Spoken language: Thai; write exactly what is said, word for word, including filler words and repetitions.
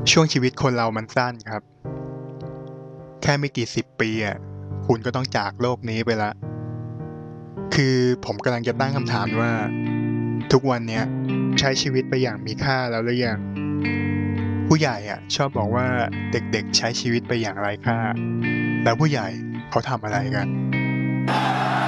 ช่วงชีวิตคนเรามันสั้นครับแค่ไม่กี่สิบปีอะคุณก็ต้องจากโลกนี้ไปแล้วคือผมกำลังจะตั้งคำถามว่าทุกวันเนี้ยใช้ชีวิตไปอย่างมีค่าแล้วหรือยังผู้ใหญ่อะชอบบอกว่าเด็กๆใช้ชีวิตไปอย่างไร้ค่าแล้วผู้ใหญ่เขาทำอะไรกัน